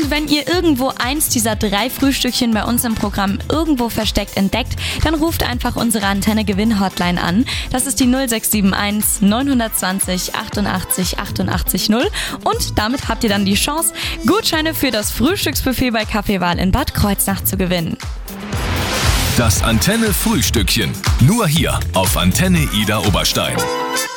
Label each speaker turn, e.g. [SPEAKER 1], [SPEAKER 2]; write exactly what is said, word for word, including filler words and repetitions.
[SPEAKER 1] Und wenn ihr irgendwo eins dieser drei Frühstückchen bei uns im Programm irgendwo versteckt entdeckt, dann ruft einfach unsere Antenne-Gewinn-Hotline an. Das ist die null sechs sieben eins neun zwei null achtundachtzig achtundachtzig null. Und damit habt ihr dann die Chance, Gutscheine für das Frühstücksbuffet bei Kaffeewahl in Bad Kreuznach zu gewinnen.
[SPEAKER 2] Das Antenne-Frühstückchen. Nur hier auf Antenne Idar Oberstein.